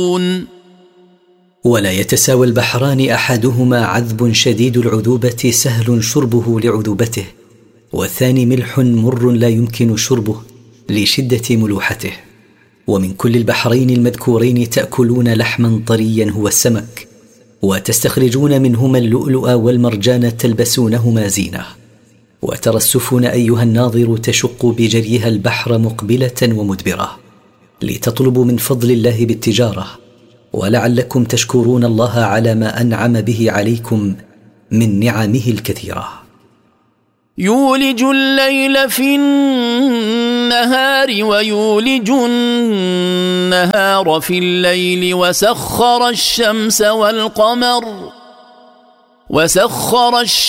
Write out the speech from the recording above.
ولا يتساوى البحران أحدهما عذب شديد العذوبة سهل شربه لعذوبته، والثاني ملح مر لا يمكن شربه لشدة ملوحته. ومن كل البحرين المذكورين تأكلون لحما طريا هو السمك، وتستخرجون منهما اللؤلؤ والمرجان تلبسونهما زينة. وترى السفن أيها الناظر تشق بجريها البحر مقبلة ومدبرة لتطلبوا من فضل الله بالتجارة، ولعلكم تشكرون الله على ما أنعم به عليكم من نعمه الكثيرة. يولج الليل في النهار ويولج النهار في الليل وسخر الشمس